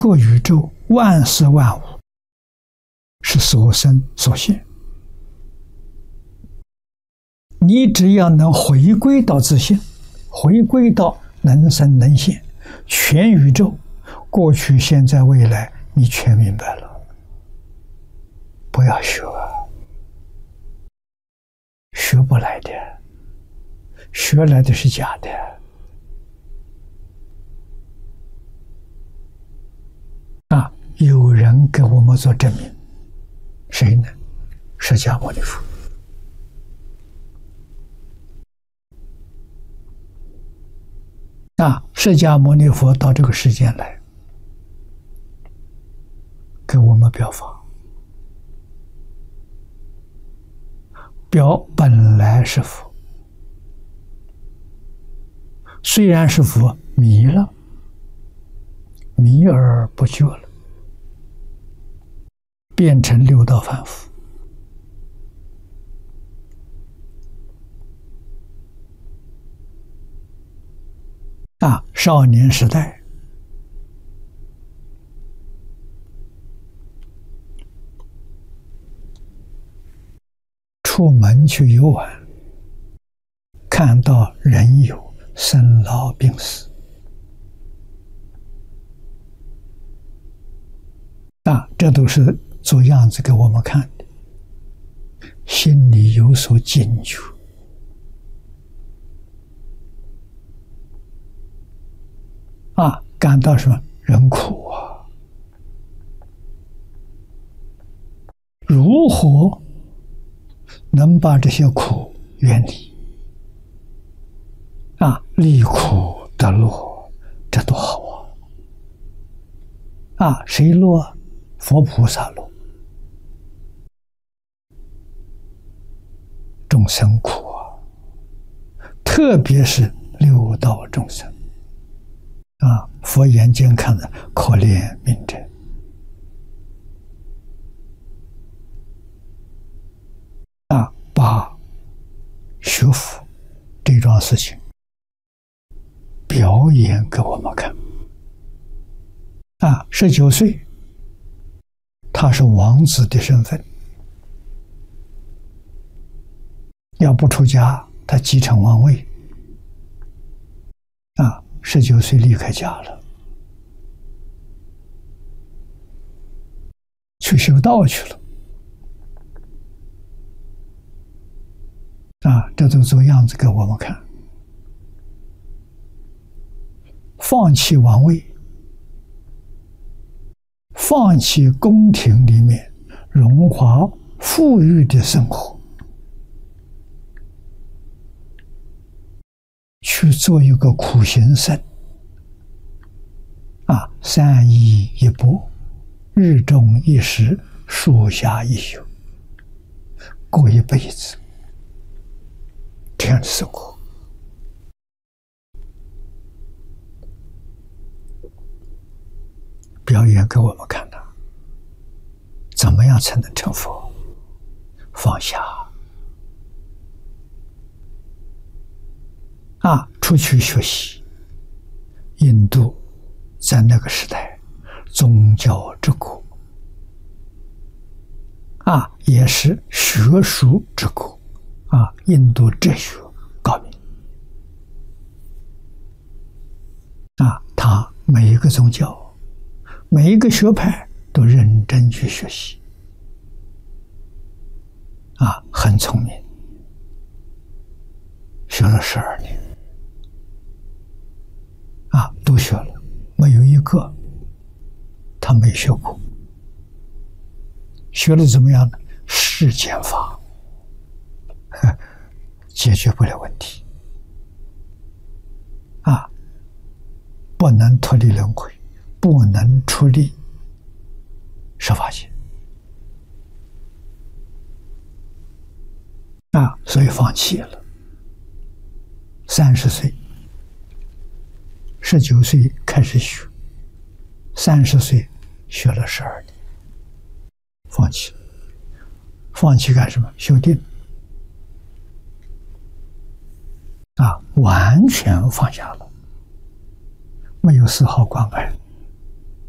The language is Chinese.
各宇宙万事万物是所生所现，你只要能回归到自性，回归到能生能现，全宇宙过去现在未来你全明白了。不要学，学不来的，学来的是假的。有人给我们做证明，谁呢？释迦牟尼佛。释迦牟尼佛到这个世间来，给我们表法。表本来是佛，虽然是佛，迷了，迷而不觉了，变成六道凡夫。少年时代出门去游玩，看到人有生老病死，这都是做样子给我们看的，心里有所警觉。感到什么？人苦啊！如何能把这些苦远离？离苦得乐，这多好啊！谁乐？佛菩萨乐。众生苦啊，特别是六道众生。佛眼睛看的可怜悯者，把学佛这桩事情表演给我们看。19岁，他是王子的身份，要不出家，他继承王位。19岁离开家了，去修道去了。这都做样子给我们看。放弃王位，放弃宫廷里面荣华富裕的生活，去做一个苦行僧。3衣1钵，日中1食，树下1宿，过一辈子这样的生活。表演给我们看的，怎么样才能成佛？放下。出去学习。印度在那个时代，宗教之国，也是学术之国，印度哲学高明，他每一个宗教，每一个学派都认真去学习，很聪明，学了12年。都学了，没有一个他没学过。学了怎么样呢？世间法解决不了问题，不能脱离轮回，不能出离十法界，所以放弃了。30岁。19岁开始学，30岁学了12年，放弃了。放弃干什么？修定。完全放下了，没有丝毫关爱。